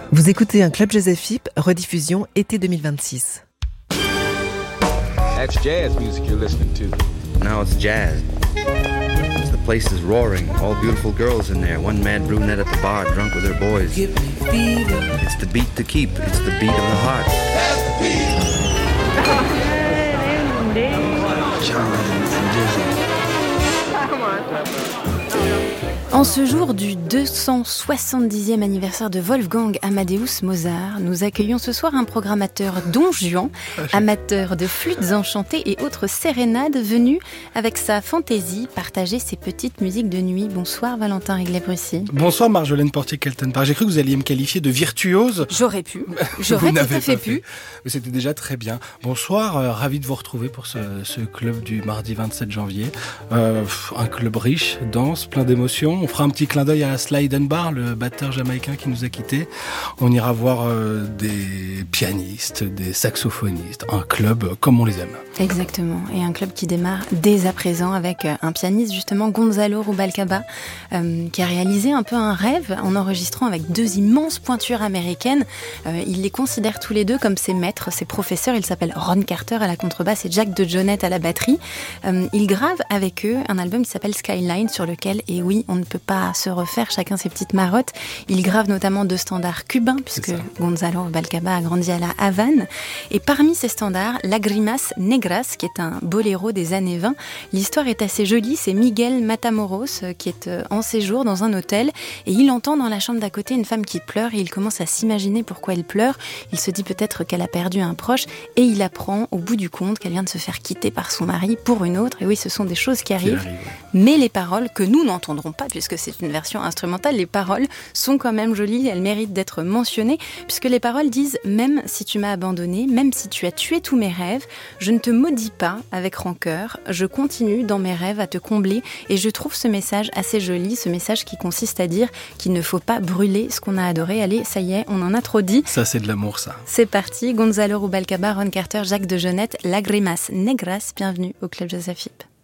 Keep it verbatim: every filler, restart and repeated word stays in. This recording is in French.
Vous écoutez un Club Jazz F I P, rediffusion été deux mille vingt-six. That's jazz music you're listening to. Now it's jazz. The place is roaring, all beautiful girls in there, one mad brunette at the bar, drunk with her boys. Give me fever. It's the beat to keep, it's the beat of the heart. That's the beat. En ce jour du deux cent soixante-dixième anniversaire de Wolfgang Amadeus Mozart, nous accueillons ce soir un programmateur Don Juan, amateur de flûtes enchantées et autres sérénades, venu avec sa fantaisie partager ses petites musiques de nuit. Bonsoir Valentin Réglet-Brussy. Bonsoir Marjolaine Portier-Keltenbach. J'ai cru que vous alliez me qualifier de virtuose. J'aurais pu, j'aurais tout à fait pu. Mais c'était déjà très bien. Bonsoir, euh, ravi de vous retrouver pour ce, ce club du mardi vingt-sept janvier. Euh, un club riche, dense, plein d'émotions. On fera un petit clin d'œil à Sliden Bar, le batteur jamaïcain qui nous a quittés. On ira voir euh, des pianistes, des saxophonistes, un club comme on les aime. Exactement, et un club qui démarre dès à présent avec un pianiste justement, Gonzalo Rubalcaba, euh, qui a réalisé un peu un rêve en enregistrant avec deux immenses pointures américaines. Euh, il les considère tous les deux comme ses maîtres, ses professeurs. Il s'appelle Ron Carter à la contrebasse et Jack DeJohnette à la batterie. Euh, il grave avec eux un album qui s'appelle Skyline, sur lequel, et oui, on ne peut pas se refaire chacun ses petites marottes. Il grave notamment deux standards cubains, puisque Gonzalo Rubalcaba a grandi à la Havane. Et parmi ces standards, Lagrimas Negras, qui est un boléro des années vingt. L'histoire est assez jolie, c'est Miguel Matamoros qui est en séjour dans un hôtel et il entend dans la chambre d'à côté une femme qui pleure et il commence à s'imaginer pourquoi elle pleure. Il se dit peut-être qu'elle a perdu un proche et il apprend au bout du compte qu'elle vient de se faire quitter par son mari pour une autre. Et oui, ce sont des choses qui arrivent, qui arrive. Mais les paroles que nous n'entendrons pas, puisque c'est une version instrumentale, les paroles sont quand même jolies, elles méritent d'être mentionnées, puisque les paroles disent « Même si tu m'as abandonné, même si tu as tué tous mes rêves, je ne te maudis pas avec rancœur, je continue dans mes rêves à te combler ». Et je trouve ce message assez joli, ce message qui consiste à dire qu'il ne faut pas brûler ce qu'on a adoré. Allez, ça y est, on en a trop dit. Ça, c'est de l'amour, ça. C'est parti, Gonzalo Rubalcaba, Ron Carter, Jack DeJohnette, Lagrimas Negras, bienvenue au Club Jazz F I P.